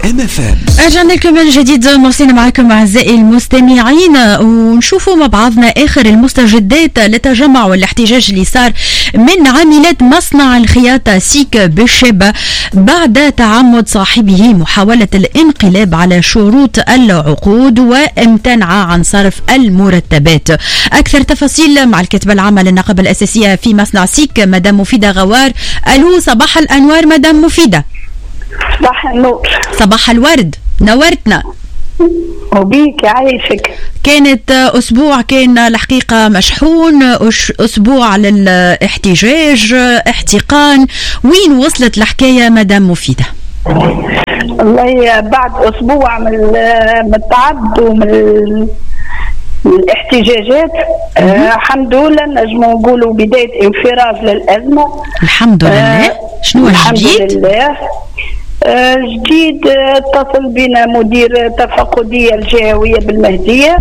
MFM. رجعنا لكم من جديد مرسلين معكم أعزائي المستمعين ونشوفوا مع بعضنا آخر المستجدات للتجمع والاحتجاج اللي صار من عاملات مصنع الخياطة سيك بالشبة بعد تعمد صاحبه محاولة الانقلاب على شروط العقود وامتنع عن صرف المرتبات. أكثر تفاصيل مع الكاتبة العامة للنقابة الأساسية في مصنع سيك مدام مفيدة غوار. ألو، صباح الأنوار مدام مفيدة. صباح النور. صباح الورد، نورتنا وبيك يعيشك. كانت أسبوع كان الحقيقة مشحون، أسبوع للاحتجاج احتقان. وين وصلت الحكاية مدام مفيدة؟ والله بعد أسبوع من التعب ومن الاحتجاجات الحمد لله نجمو نقولوا بداية انفراج للأزمة. الحمد لله. شنو الجديد؟ الحمد لله. جديد اتصل بنا مدير تفقدية الجهوية بالمهدية.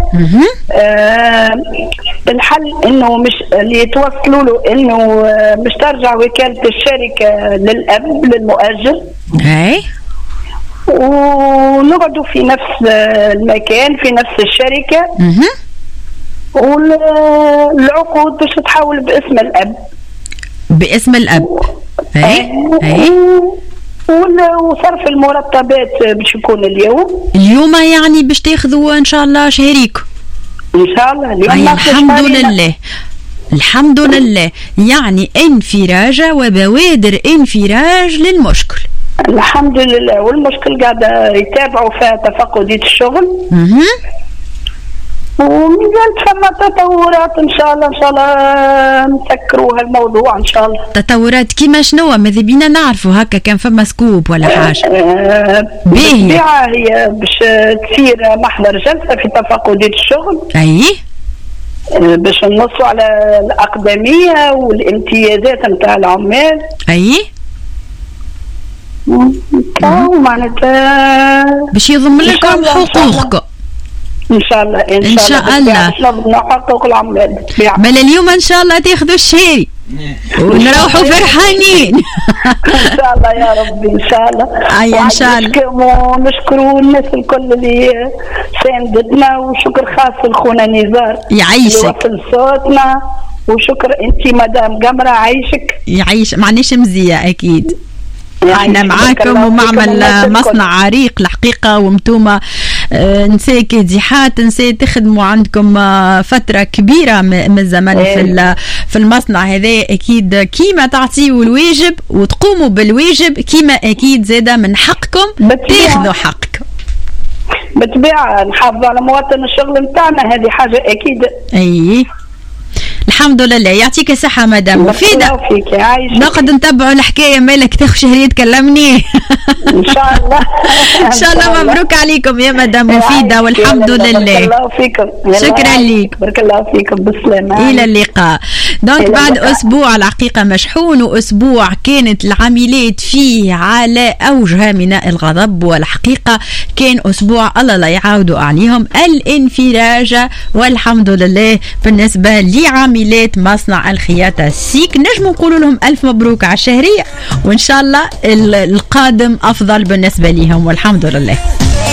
الحل انه مش اللي يتوصلوا له انه مش ترجع وكالة الشركة للأب للمؤجر. اي. ونقعدوا في نفس المكان في نفس الشركة. والعقود باش تحول باسم الأب. باسم الأب. اي. وصرف المرتبات باش يكون اليوم يعني باش تاخذوا ان شاء الله شهريكم ان شاء الله. الحمد لله الحمد لله. يعني انفراج وبوادر انفراج للمشكل. الحمد لله. والمشكل قاعدة يتابعوا فيها تفقدية الشغل. ومازالت فما تطورات ان شاء الله نسكروا هالموضوع ان شاء الله. تطورات كيما شنو؟ ماذا بينا نعرفوا هكا كان فما سكوب ولا حاجه؟ بالطبيعه هي باش تصير محضر جلسه في تفقدية الشغل. اي. باش ننصوا على الأقدمية والامتيازات نتاع العمال. اي. معناتها باش يضم لكم حقوقكم ان شاء الله. ان شاء الله نحقق العمال. مالا اليوم ان شاء الله تاخذوا الشهري ونروحوا فرحانين ان شاء الله يا ربي ان شاء الله. اي ان شاء الله. ونشكروا الناس الكل اللي ساندتنا، وشكر خاص لخونا نزار يعيشك في صوتنا، وشكر انت مدام قمرة عايشك. يعيش معناش مزية اكيد. احنا معاكم ومعمل مصنع عريق الحقيقة ومتومة نساء كادحات، نساء تخدموا عندكم فترة كبيرة من الزمن في المصنع هذا. أكيد كيما تعطيوا الواجب وتقوموا بالواجب كيما أكيد زادة من حقكم تاخذوا حقكم. بالطبيعة نحافظوا على مواطن الشغل متاعنا، هذه حاجة أكيد. أي الحمد لله. يعطيك الصحة مدام مفيدة. نقعد نتبعوا الحكاية مالك تاخذ شهرية تكلمني ان شاء الله. ان شاء الله. مبروك عليكم يا مدام مفيدة والحمد لله. بارك الله فيكم. شكرا لك. بارك الله فيكم. بالسلامة. الى اللقاء. دونك بعد اسبوع الحقيقة مشحون، واسبوع كانت العاملات فيه على اوجها من الغضب، والحقيقة كان اسبوع الله لا يعاودوا عليهم الانفراج والحمد لله بالنسبة لعاملات مصنع الخياطة سيك. نجم نقول لهم ألف مبروك على الشهرية، وإن شاء الله القادم أفضل بالنسبة لهم والحمد لله.